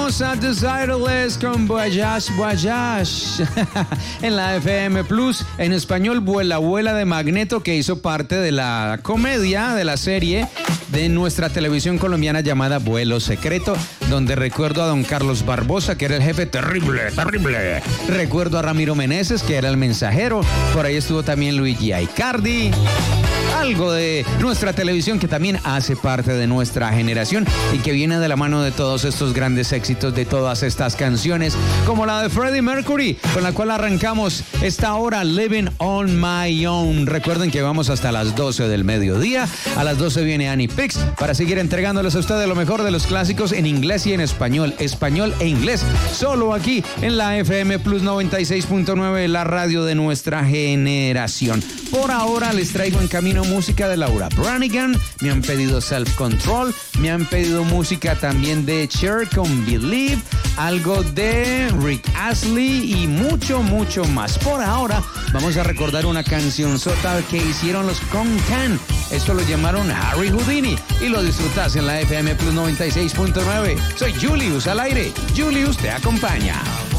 Escuchamos a Desireless con Voyage Voyage en la FM Plus. En español, Vuela Vuela de Magneto, que hizo parte de la comedia de la serie de nuestra televisión colombiana llamada Vuelo Secreto, donde recuerdo a don Carlos Barbosa, que era el jefe terrible. Recuerdo a Ramiro Meneses, que era el mensajero. Por ahí estuvo también Luigi Aicardi. Algo de nuestra televisión que también hace parte de nuestra generación y que viene de la mano de todos estos grandes éxitos, de todas estas canciones, como la de Freddie Mercury, con la cual arrancamos esta hora, Living on My Own. Recuerden que vamos hasta las 12 del mediodía. A las 12 viene Annie Pix para seguir entregándoles a ustedes lo mejor de los clásicos en inglés y en español e inglés, solo aquí en la FM Plus 96.9, la radio de nuestra generación. Por ahora les traigo en camino música de Laura Branigan, me han pedido Self Control, me han pedido música también de Cher con Believe, algo de Rick Astley y mucho más. Por ahora vamos a recordar una cancionzota que hicieron los Con-Can. Esto lo llamaron Harry Houdini y lo disfrutas en la FM Plus 96.9. Soy Julius al aire. Julius te acompaña.